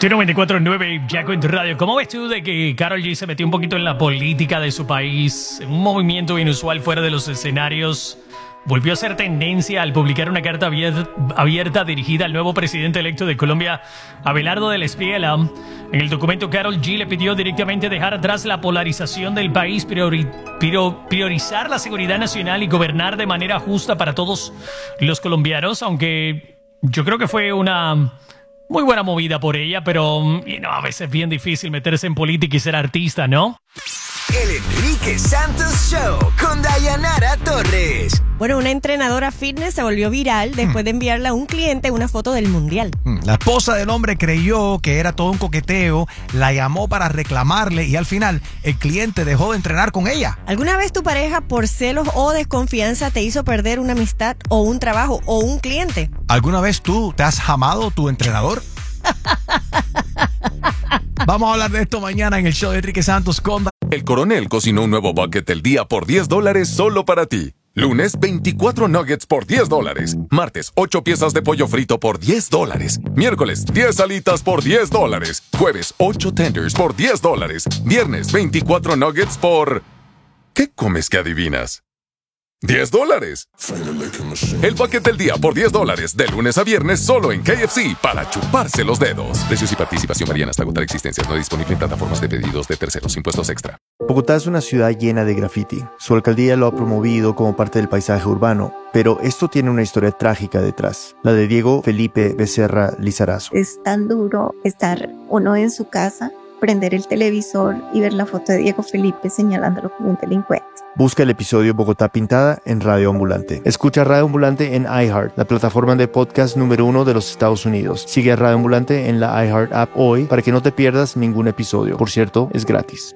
124.9 Yaco en tu radio. ¿Cómo ves tú de que Karol G se metió un poquito en la política de su país? En un movimiento inusual fuera de los escenarios. Volvió a ser tendencia al publicar una carta abierta dirigida al nuevo presidente electo de Colombia, Abelardo del Espriella. En el documento, Karol G le pidió directamente dejar atrás la polarización del país, priorizar la seguridad nacional y gobernar de manera justa para todos los colombianos, aunque yo creo que fue una muy buena movida por ella, pero a veces es bien difícil meterse en política y ser artista, ¿no? El Enrique Santos Show con Dayanara Torres. Bueno, una entrenadora fitness se volvió viral después de enviarle a un cliente una foto del mundial. La esposa del hombre creyó que era todo un coqueteo, la llamó para reclamarle y al final el cliente dejó de entrenar con ella. ¿Alguna vez tu pareja por celos o desconfianza te hizo perder una amistad o un trabajo o un cliente? ¿Alguna vez tú te has jamado tu entrenador? Vamos a hablar de esto mañana en el show de Enrique Santos con... El Coronel cocinó un nuevo bucket del día por $10 solo para ti. Lunes, 24 nuggets por $10. Martes, 8 piezas de pollo frito por $10. Miércoles, 10 alitas por $10. Jueves, 8 tenders por $10. Viernes, 24 nuggets por... ¿Qué comes que adivinas? $10. El bucket del día por $10 de lunes a viernes solo en KFC para chuparse los dedos. Precios y participación varían hasta agotar existencias. No disponible en plataformas de pedidos de terceros. Impuestos extra. Bogotá es una ciudad llena de graffiti. Su alcaldía lo ha promovido como parte del paisaje urbano, pero esto tiene una historia trágica detrás, la de Diego Felipe Becerra Lizarazo. Es tan duro estar uno en su casa, prender el televisor y ver la foto de Diego Felipe señalándolo como un delincuente. Busca el episodio Bogotá Pintada en Radio Ambulante. Escucha Radio Ambulante en iHeart, la plataforma de podcast número 1 de los Estados Unidos. Sigue a Radio Ambulante en la iHeart app hoy para que no te pierdas ningún episodio. Por cierto, es gratis.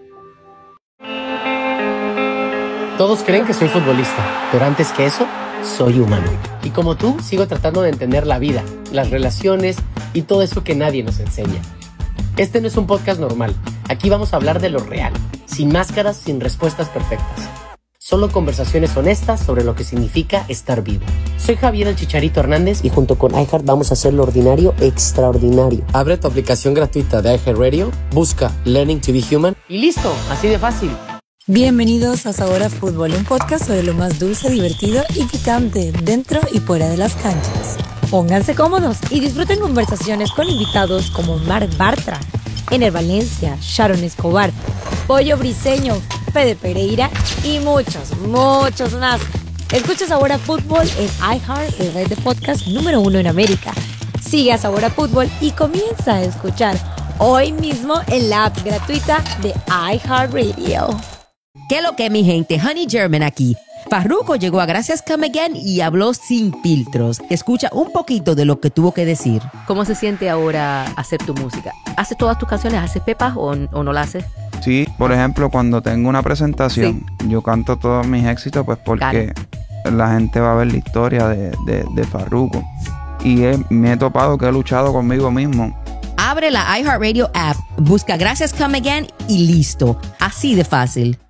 Todos creen que soy futbolista, pero antes que eso, soy humano. Y como tú, sigo tratando de entender la vida, las relaciones y todo eso que nadie nos enseña. Este no es un podcast normal. Aquí vamos a hablar de lo real, sin máscaras, sin respuestas perfectas. Solo conversaciones honestas sobre lo que significa estar vivo. Soy Javier el Chicharito Hernández y junto con iHeart vamos a hacer lo ordinario extraordinario. Abre tu aplicación gratuita de iHeartRadio, busca Learning to be Human y listo, así de fácil. Bienvenidos a Sabor a Fútbol, un podcast sobre lo más dulce, divertido y picante dentro y fuera de las canchas. Pónganse cómodos y disfruten conversaciones con invitados como Marc Bartra, Ener Valencia, Sharon Escobar, Pollo Briseño, Fede Pereira y muchos más. Escucha Sabor a Fútbol en iHeart, el red de podcast número 1 en América. Sigue a Sabor a Fútbol y comienza a escuchar hoy mismo en la app gratuita de iHeartRadio. ¿Qué lo que, mi gente? Honey German aquí. Farruko llegó a Gracias Come Again y habló sin filtros. Escucha un poquito de lo que tuvo que decir. ¿Cómo se siente ahora hacer tu música? ¿Haces todas tus canciones? ¿Haces pepas o no la haces? Sí, por ejemplo, cuando tengo una presentación, yo canto todos mis éxitos pues porque la gente va a ver la historia de Farruko. Y me he topado que he luchado conmigo mismo. Abre la iHeartRadio app, busca Gracias Come Again y listo. Así de fácil.